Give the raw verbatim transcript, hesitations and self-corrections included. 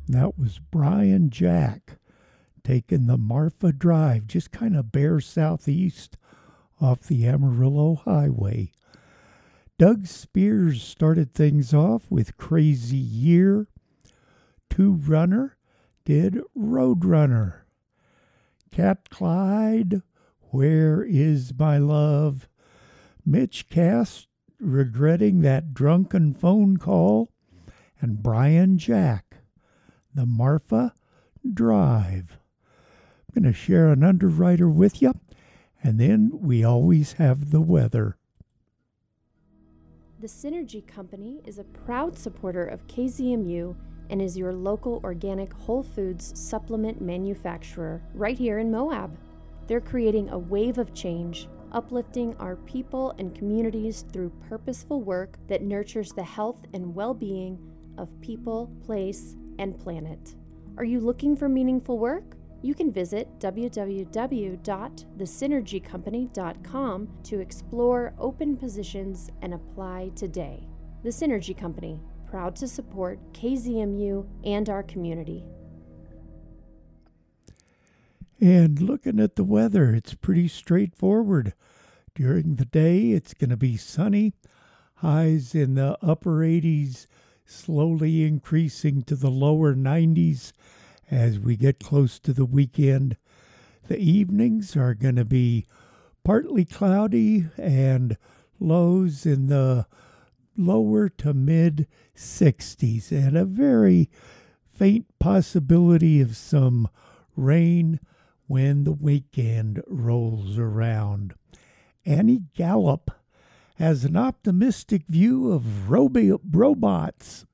That was Brian Jack taking the Marfa Drive, just kind of bare southeast off the Amarillo Highway. Doug Spears started things off with Crazy Year. Two Runner did Roadrunner. Cat Clyde, Where Is My Love? Mitch Cass, Regretting That Drunken Phone Call. And Brian Jack, The Marfa Drive. I'm going to share an underwriter with you, and then we always have the weather. The Synergy Company is a proud supporter of K Z M U and is your local organic whole foods supplement manufacturer right here in Moab. They're creating a wave of change, uplifting our people and communities through purposeful work that nurtures the health and well-being of people, place, and planet. Are you looking for meaningful work? You can visit w w w dot the synergy company dot com to explore open positions and apply today. The Synergy Company, proud to support K Z M U and our community. And looking at the weather, it's pretty straightforward. During the day, it's going to be sunny, highs in the upper eighties, slowly increasing to the lower nineties as we get close to the weekend. The evenings are going to be partly cloudy and lows in the lower to mid sixties, and a very faint possibility of some rain when the weekend rolls around. Annie Gallup has an optimistic view of robo- robots.